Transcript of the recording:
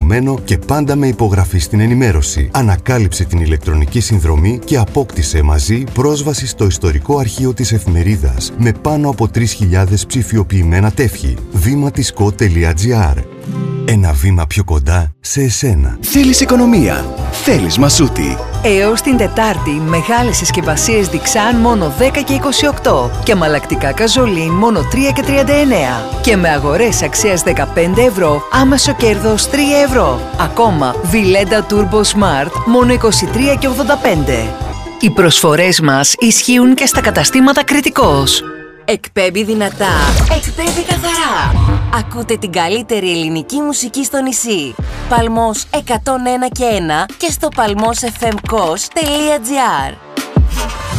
δεδομένο και πάντα με υπογραφή στην ενημέρωση. Ανακάλυψε την ηλεκτρονική συνδρομή και απόκτησε μαζί πρόσβαση στο ιστορικό αρχείο της εφημερίδας με πάνω από 3.000 ψηφιοποιημένα τεύχη. Βήματισκο.gr. Ένα βήμα πιο κοντά σε εσένα. Θέλεις οικονομία. Θέλεις Μασούτη. Έως την Τετάρτη, μεγάλες συσκευασίες Dixan μόνο 10 και 28 και αμαλλακτικά Καζολίν μόνο 3 και 39. Και με αγορές αξίας 15 ευρώ, άμεσο κέρδος 3 ευρώ. Ακόμα, Vileda Turbo Smart μόνο 23 και 85. Οι προσφορές μας ισχύουν και στα καταστήματα Κρητικός. Εκπέμπει δυνατά, εκπέμπει καθαρά. Ακούτε την καλύτερη ελληνική μουσική στο νησί. Παλμός 101 και 1 και στο palmosfmkos.gr.